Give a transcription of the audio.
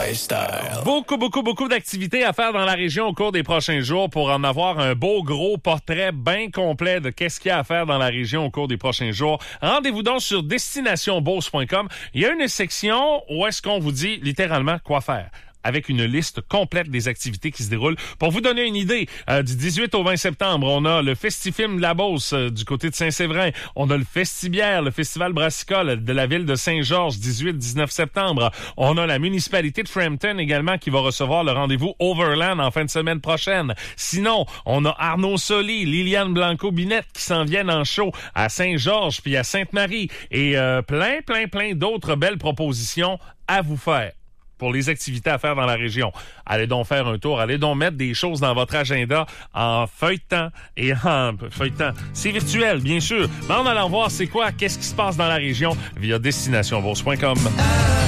lifestyle. Beaucoup d'activités à faire dans la région au cours des prochains jours pour en avoir un beau gros portrait bien complet de qu'est-ce qu'il y a à faire dans la région au cours des prochains jours. Rendez-vous donc sur destinationbeauce.com. Il y a une section où est-ce qu'on vous dit littéralement quoi faire, avec une liste complète des activités qui se déroulent. Pour vous donner une idée, du 18 au 20 septembre, on a le Festifilm de la Beauce du côté de Saint-Séverin. On a le Festibière, le Festival brassicole de la ville de Saint-Georges, 18-19 septembre. On a la municipalité de Frampton également qui va recevoir le rendez-vous Overland en fin de semaine prochaine. Sinon, on a Arnaud Soli, Liliane Blanco-Binette qui s'en viennent en show à Saint-Georges puis à Sainte-Marie. Et plein d'autres belles propositions à vous faire pour les activités à faire dans la région. Allez donc faire un tour, allez donc mettre des choses dans votre agenda en feuilletant et en feuilletant. C'est virtuel, bien sûr, mais en allant voir c'est quoi, qu'est-ce qui se passe dans la région via destinationbourse.com.